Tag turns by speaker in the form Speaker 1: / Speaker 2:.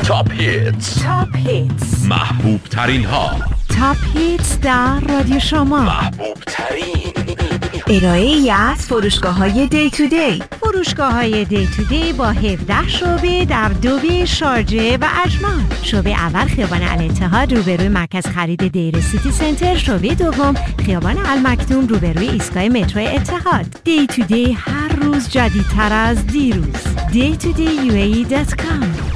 Speaker 1: تاپ هیتز، محبوب ترین ها،
Speaker 2: تاپ هیتز در رادیو شما،
Speaker 1: محبوب ترین
Speaker 2: ارائه‌ای از فروشگاه‌های دی تو دی. فروشگاه‌های دی تو دی با 17 شعبه در دوبی، شارجه و اجمان. شعبه اول خیابان الاتحاد روبروی مرکز خرید دیر سیتی سنتر. شعبه دوم خیابان المکتوم روبروی ایستگاه مترو اتحاد. دی تو دی هر روز جدیدتر از دیروز. daytoday.com